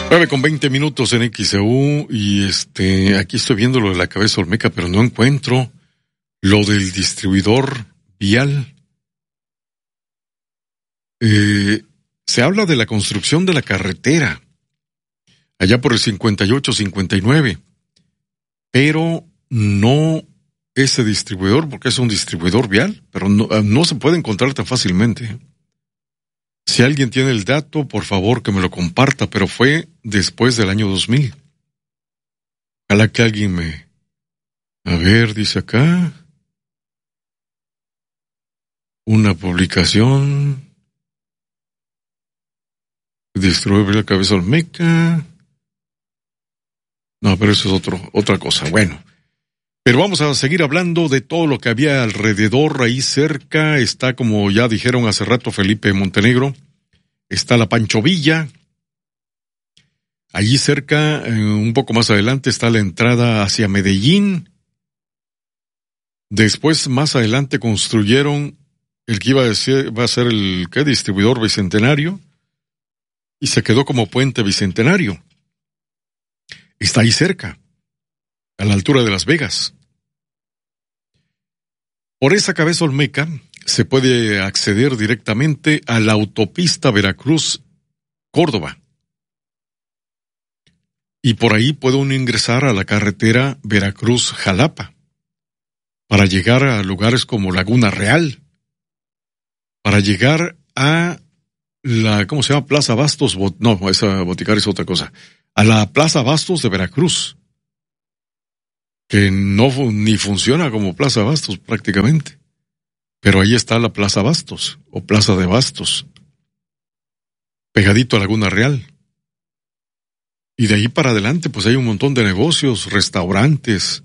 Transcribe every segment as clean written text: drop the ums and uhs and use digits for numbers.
9:20 en XEU y aquí estoy viendo lo de la cabeza olmeca, pero no encuentro lo del distribuidor vial. Se habla de la construcción de la carretera allá por el 58-59, pero no ese distribuidor, porque es un distribuidor vial, pero no se puede encontrar tan fácilmente. Si alguien tiene el dato, por favor que me lo comparta, pero fue después del año 2000. Ojalá que alguien me... A ver, dice acá... Una publicación... Distribuir la cabeza olmeca... No, pero eso es otra cosa. Bueno, pero vamos a seguir hablando de todo lo que había alrededor, ahí cerca. Está, como ya dijeron hace rato Felipe Montenegro, está la Pancho Villa. Allí cerca, un poco más adelante, está la entrada hacia Medellín. Después, más adelante, construyeron el que va a ser el distribuidor bicentenario, y se quedó como puente bicentenario. Está ahí cerca, a la altura de Las Vegas. Por esa cabeza olmeca se puede acceder directamente a la autopista Veracruz-Córdoba. Y por ahí puede uno ingresar a la carretera Veracruz-Jalapa para llegar a lugares como Laguna Real, para llegar a la, ¿cómo se llama? Plaza Bastos, no, esa Boticaria es otra cosa, a la Plaza Bastos de Veracruz, que no ni funciona como Plaza Bastos prácticamente, pero ahí está la Plaza Bastos, o Plaza de Bastos, pegadito a Laguna Real. Y de ahí para adelante, pues hay un montón de negocios, restaurantes.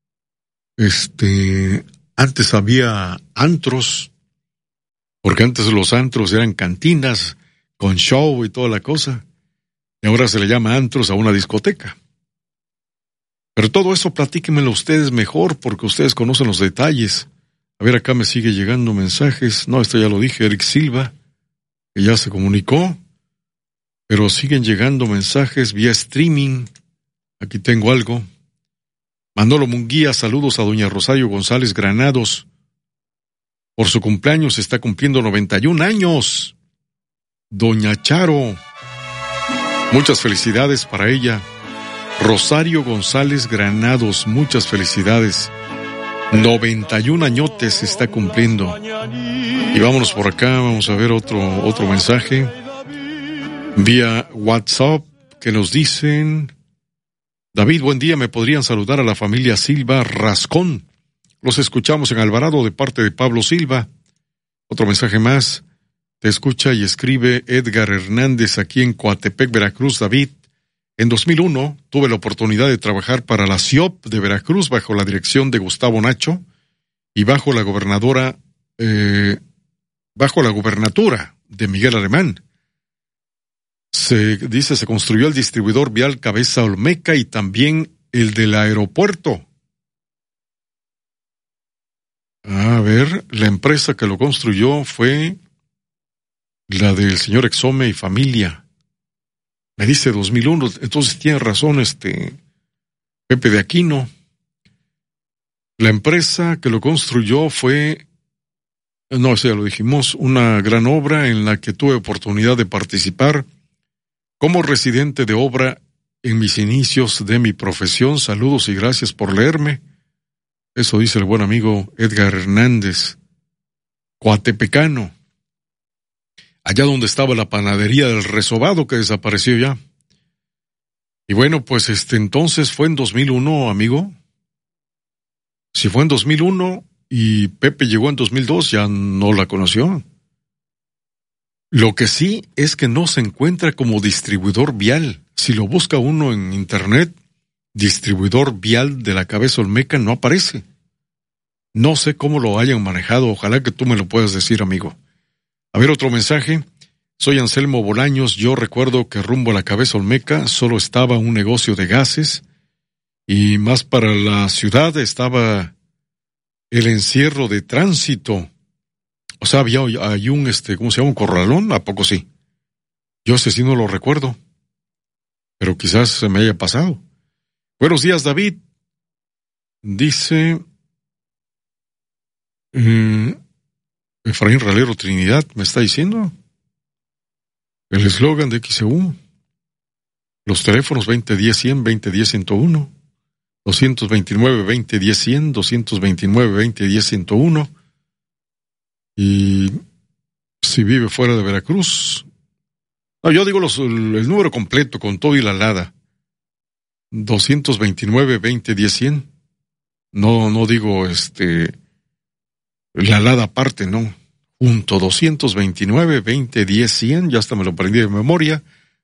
Antes había antros, porque antes los antros eran cantinas con show y toda la cosa, y ahora se le llama antros a una discoteca. Pero todo eso platíquenmelo ustedes mejor, porque ustedes conocen los detalles. A ver, acá me sigue llegando mensajes. No, esto ya lo dije, Eric Silva, que ya se comunicó. Pero siguen llegando mensajes vía streaming. Aquí tengo algo. Manolo Munguía, saludos a doña Rosario González Granados. Por su cumpleaños está cumpliendo 91 años. Doña Charo. Muchas felicidades para ella. Rosario González Granados, muchas felicidades. 91 añotes está cumpliendo. Y vámonos por acá, vamos a ver otro mensaje. Vía WhatsApp que nos dicen: David, buen día, me podrían saludar a la familia Silva Rascón. Los escuchamos en Alvarado de parte de Pablo Silva. Otro mensaje más. Te escucha y escribe Edgar Hernández aquí en Coatepec, Veracruz. David, en 2001 tuve la oportunidad de trabajar para la CIOP de Veracruz bajo la dirección de Gustavo Nacho y bajo la gubernatura de Miguel Alemán. Se construyó el distribuidor vial Cabeza Olmeca y también el del aeropuerto. A ver, la empresa que lo construyó fue la del señor Exome y familia. Me dice 2001, entonces tiene razón Pepe de Aquino. La empresa que lo construyó fue, no, eso ya lo dijimos, una gran obra en la que tuve oportunidad de participar como residente de obra en mis inicios de mi profesión. Saludos y gracias por leerme. Eso dice el buen amigo Edgar Hernández, coatepecano. Allá donde estaba la panadería del Resobado, que desapareció ya. Y bueno, pues entonces fue en 2001, amigo. Si fue en 2001 y Pepe llegó en 2002, ya no la conoció. Lo que sí es que no se encuentra como distribuidor vial. Si lo busca uno en internet, distribuidor vial de la Cabeza Olmeca no aparece. No sé cómo lo hayan manejado, ojalá que tú me lo puedas decir, amigo. A ver, otro mensaje. Soy Anselmo Bolaños. Yo recuerdo que rumbo a la Cabeza Olmeca solo estaba un negocio de gases y más para la ciudad estaba el encierro de tránsito. O sea, hay un, ¿cómo se llama? Un corralón, ¿a poco sí? Yo ese sí no lo recuerdo. pero quizás se me haya pasado. Buenos días, David. Dice Efraín Ralero Trinidad, me está diciendo el eslogan de XEU. Los teléfonos 2010-100, 2010-101, 229-2010-100, 229-2010-101. Y si vive fuera de Veracruz. No, yo digo el número completo con todo y la alada. 229-2010-100. No digo la alada aparte, no. Junto 229-2010-100, ya hasta me lo aprendí de memoria.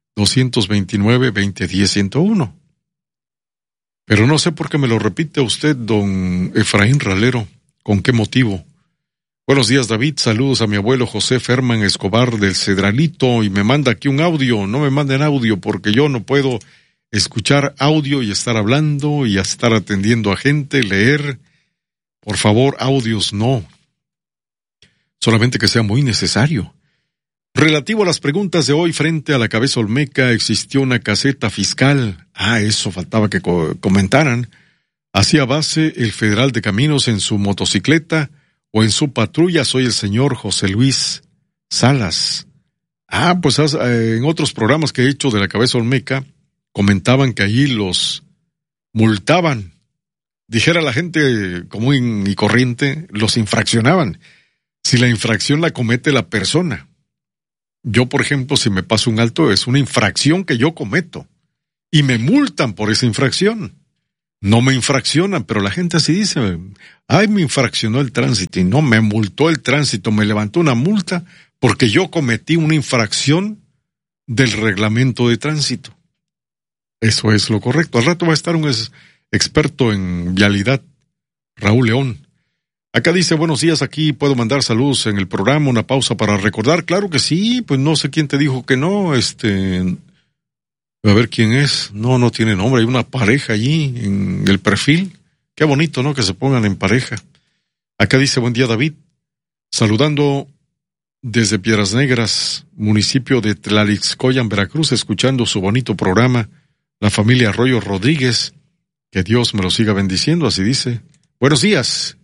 229-2010-101. Pero no sé por qué me lo repite usted, don Efraín Ralero. ¿Con qué motivo? Buenos días, David. Saludos a mi abuelo José Ferman Escobar del Cedralito y me manda aquí un audio. No me manden audio porque yo no puedo escuchar audio y estar hablando y estar atendiendo a gente, leer. Por favor, audios no. Solamente que sea muy necesario. Relativo a las preguntas de hoy, frente a la cabeza olmeca existió una caseta fiscal. Eso faltaba que comentaran. Hacía base el federal de caminos en su motocicleta o en su patrulla. Soy el señor José Luis Salas. Pues en otros programas que he hecho de la cabeza olmeca, comentaban que allí los multaban. Dijera la gente común y corriente, los infraccionaban. Si la infracción la comete la persona. Yo, por ejemplo, si me paso un alto, es una infracción que yo cometo. Y me multan por esa infracción. No me infraccionan, pero la gente así dice, me infraccionó el tránsito. Y no, me multó el tránsito, me levantó una multa porque yo cometí una infracción del reglamento de tránsito. Eso es lo correcto. Al rato va a estar un experto en vialidad, Raúl León. Acá dice, buenos días, aquí puedo mandar saludos en el programa, una pausa para recordar. Claro que sí, pues no sé quién te dijo que no, a ver quién es. No tiene nombre, hay una pareja allí en el perfil. Qué bonito, ¿no? Que se pongan en pareja. Acá dice, buen día, David. Saludando desde Piedras Negras, municipio de Tlalixcoyan, Veracruz, escuchando su bonito programa, la familia Arroyo Rodríguez. Que Dios me lo siga bendiciendo, así dice. Buenos días.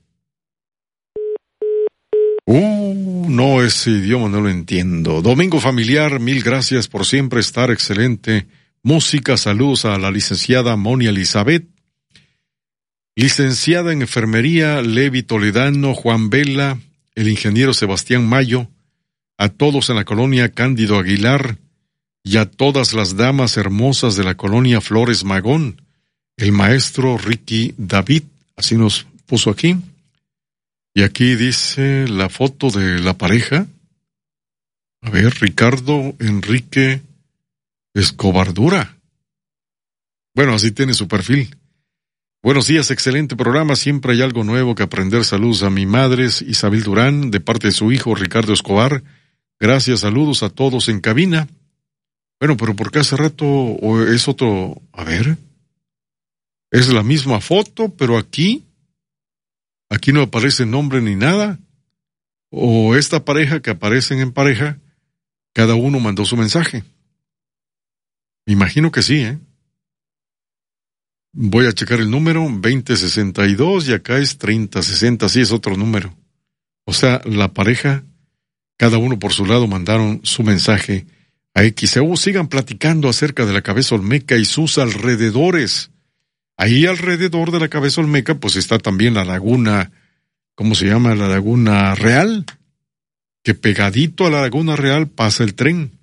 No, ese idioma no lo entiendo. Domingo familiar, mil gracias por siempre estar excelente. Música, saludos a la licenciada Moni Elizabeth. Licenciada en enfermería, Levi Toledano, Juan Vela, el ingeniero Sebastián Mayo, a todos en la colonia Cándido Aguilar y a todas las damas hermosas de la colonia Flores Magón. El maestro Ricky David, así nos puso aquí. Y aquí dice la foto de la pareja. A ver, Ricardo Enrique Escobardura. Bueno, así tiene su perfil. Buenos días, excelente programa. Siempre hay algo nuevo que aprender. Saludos a mi madre, Isabel Durán, de parte de su hijo, Ricardo Escobar. Gracias, saludos a todos en cabina. Bueno, pero ¿por qué hace rato o es otro? A ver. Es la misma foto, pero aquí no aparece nombre ni nada. O esta pareja que aparecen en pareja, cada uno mandó su mensaje. Me imagino que sí, ¿eh? Voy a checar el número, 2062, y acá es 3060, sí es otro número. O sea, la pareja, cada uno por su lado mandaron su mensaje a XEU. Sigan platicando acerca de la cabeza olmeca y sus alrededores. Ahí alrededor de la cabeza olmeca, pues está también la laguna, ¿cómo se llama? La Laguna Real, que pegadito a la Laguna Real pasa el tren.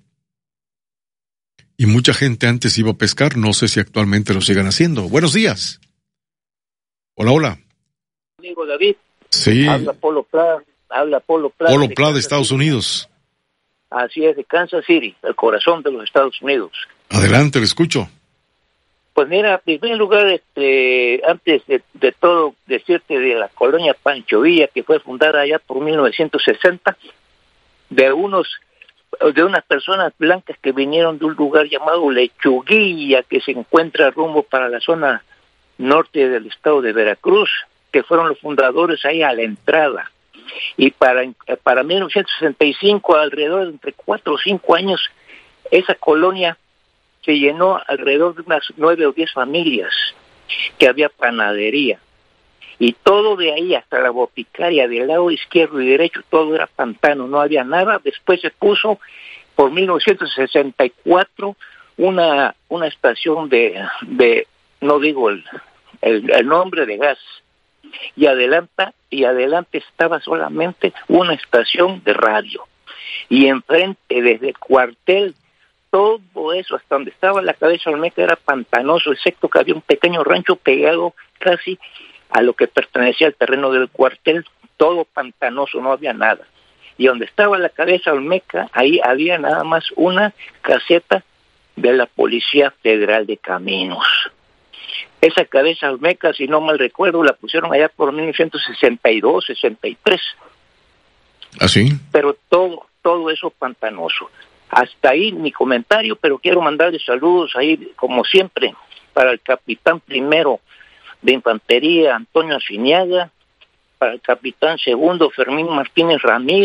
Y mucha gente antes iba a pescar, no sé si actualmente lo sigan haciendo. Buenos días. Hola. Amigo David. Sí. Habla Polo Pla de Estados Unidos. Así es, de Kansas City, el corazón de los Estados Unidos. Adelante, le escucho. Pues mira, en primer lugar, antes de todo, decirte de la colonia Pancho Villa, que fue fundada allá por 1960, de unas personas blancas que vinieron de un lugar llamado Lechuguilla, que se encuentra rumbo para la zona norte del estado de Veracruz, que fueron los fundadores ahí a la entrada. Y para 1965, alrededor de entre 4 o 5 años, esa colonia se llenó alrededor de unas 9 o 10 familias, que había panadería. Y todo de ahí hasta la boticaria, del lado izquierdo y derecho, todo era pantano, no había nada. Después se puso, por 1964, una estación de no digo el nombre, de gas. Y adelante estaba solamente una estación de radio. Y enfrente, desde el cuartel, todo eso, hasta donde estaba la cabeza olmeca, era pantanoso, excepto que había un pequeño rancho pegado casi a lo que pertenecía al terreno del cuartel, todo pantanoso, no había nada. Y donde estaba la cabeza olmeca, ahí había nada más una caseta de la Policía Federal de Caminos. Esa cabeza olmeca, si no mal recuerdo, la pusieron allá por 1962, 63. ¿Ah, sí? Pero todo eso pantanoso. Hasta ahí mi comentario, pero quiero mandarle saludos ahí, como siempre, para el capitán primero de Infantería, Antonio Asiniaga, para el capitán segundo, Fermín Martínez,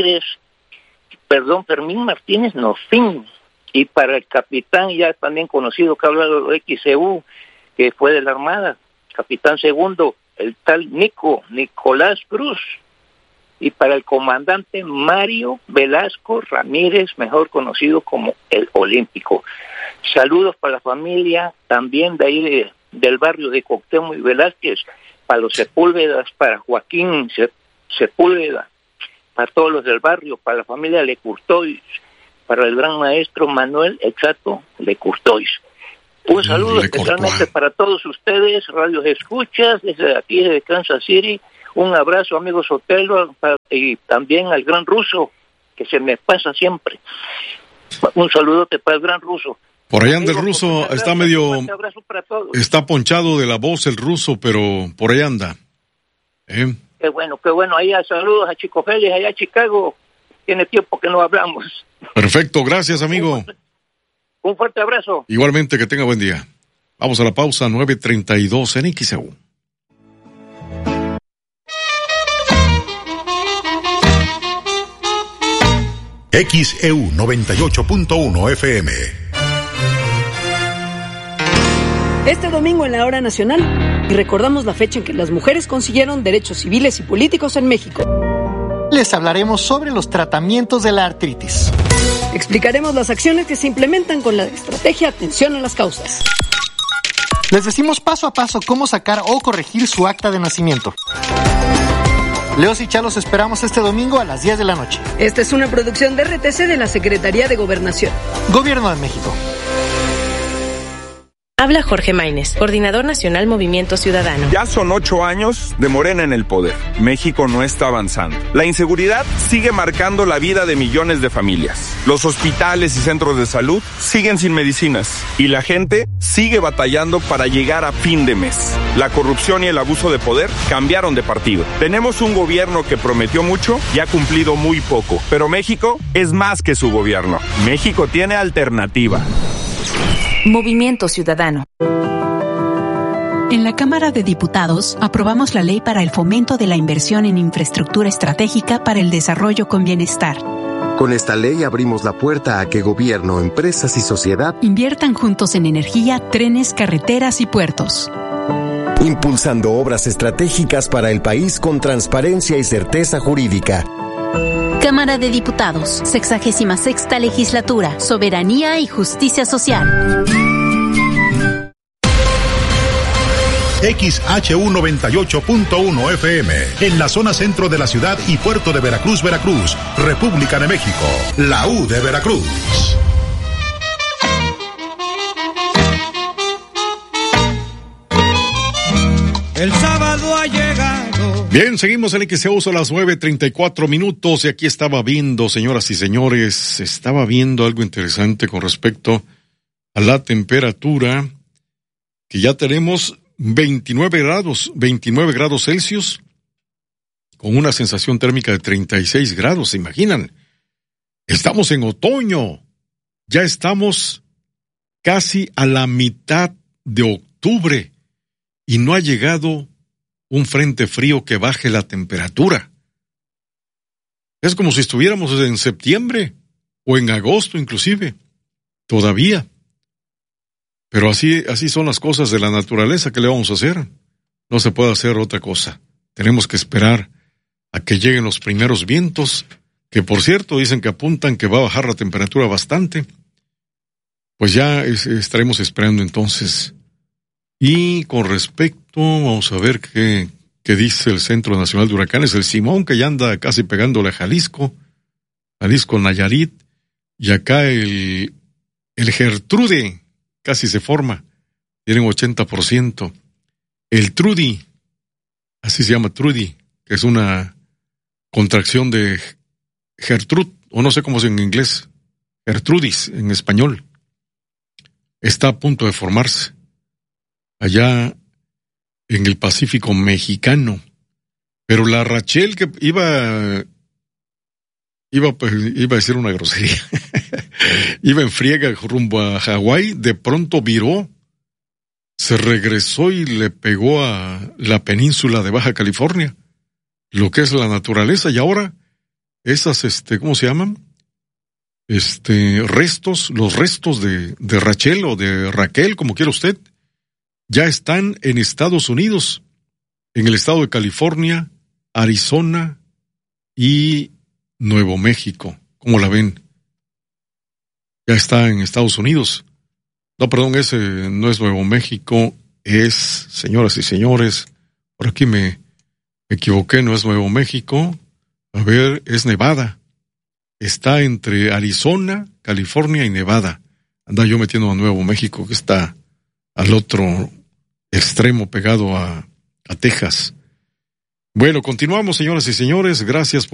Nofín, y para el capitán ya también conocido, que habla de XCU, que fue de la Armada, capitán segundo, el tal Nicolás Cruz, y para el comandante Mario Velasco Ramírez, mejor conocido como el Olímpico. Saludos para la familia, también de ahí del barrio de Cuauhtémoc y Velázquez, para los Sepúlvedas, para Joaquín Sepúlveda, para todos los del barrio, para la familia Lecurtois, para el gran maestro Manuel Exato Lecurtois. Un saludo especialmente para todos ustedes, radios escuchas, desde aquí, desde Kansas City. Un abrazo, amigo Sotelo, y también al gran ruso, que se me pasa siempre. Un saludote para el gran ruso. Por allá anda el ruso, está medio... Está ponchado de la voz el ruso, pero por ahí anda. Qué bueno. Ahí saludos a Chico Félix, allá a Chicago. Tiene tiempo que no hablamos. Perfecto, gracias, amigo. Un fuerte abrazo. Igualmente, que tenga buen día. Vamos a la pausa, 9:32 en XEU. XEU 98.1 FM. Este domingo en la Hora Nacional, y recordamos la fecha en que las mujeres consiguieron derechos civiles y políticos en México. Les hablaremos sobre los tratamientos de la artritis. Explicaremos las acciones que se implementan con la estrategia Atención a las Causas. Les decimos paso a paso cómo sacar o corregir su acta de nacimiento. Leos y Chalos esperamos este domingo a las 10 de la noche. Esta es una producción de RTC de la Secretaría de Gobernación. Gobierno de México. Habla Jorge Maínez, Coordinador Nacional Movimiento Ciudadano. Ya son 8 años de Morena en el poder. México no está avanzando. La inseguridad sigue marcando la vida de millones de familias. Los hospitales y centros de salud siguen sin medicinas. Y la gente sigue batallando para llegar a fin de mes. La corrupción y el abuso de poder cambiaron de partido. Tenemos un gobierno que prometió mucho y ha cumplido muy poco. Pero México es más que su gobierno. México tiene alternativa. Movimiento Ciudadano. En la Cámara de Diputados aprobamos la ley para el fomento de la inversión en infraestructura estratégica para el desarrollo con bienestar. Con esta ley abrimos la puerta a que gobierno, empresas y sociedad inviertan juntos en energía, trenes, carreteras y puertos. Impulsando obras estratégicas para el país con transparencia y certeza jurídica. Cámara de Diputados, 66ª Legislatura, Soberanía y Justicia Social. XHU 98.1 FM, en la zona centro de la ciudad y puerto de Veracruz, Veracruz, República de México, la U de Veracruz. El sábado ha llegado. Bien, seguimos en XEU a las 9:34 y aquí estaba viendo, señoras y señores, algo interesante con respecto a la temperatura, que ya tenemos 29 grados Celsius, con una sensación térmica de 36 grados, ¿se imaginan? Estamos en otoño, ya estamos casi a la mitad de octubre y no ha llegado un frente frío que baje la temperatura. Es como si estuviéramos en septiembre o en agosto inclusive, todavía. Pero así son las cosas de la naturaleza. ¿Qué le vamos a hacer? No se puede hacer otra cosa. Tenemos que esperar a que lleguen los primeros vientos, que por cierto dicen que apuntan que va a bajar la temperatura bastante. Pues ya estaremos esperando entonces. Y con respecto, vamos a ver qué dice el Centro Nacional de Huracanes, el Simón, que ya anda casi pegándole a Jalisco, Nayarit, y acá el Gertrude casi se forma, tienen 80%. El Trudy, así se llama Trudy, que es una contracción de Gertrude, o no sé cómo es en inglés, Gertrudis en español, está a punto de formarse allá en el Pacífico mexicano. Pero la Rachel, que iba a decir una grosería, iba en friega rumbo a Hawái, de pronto viró, se regresó y le pegó a la península de Baja California, lo que es la naturaleza, y ahora esas, ¿cómo se llaman? Los restos de Rachel o de Raquel, como quiera usted, ya están en Estados Unidos, en el estado de California, Arizona y Nuevo México. ¿Cómo la ven? Ya está en Estados Unidos. No, perdón, ese no es Nuevo México, es, señoras y señores, por aquí me equivoqué, no es Nuevo México, a ver, es Nevada. Está entre Arizona, California y Nevada. Anda yo metiendo a Nuevo México, que está al otro extremo pegado a Texas. Bueno, continuamos, señoras y señores, gracias por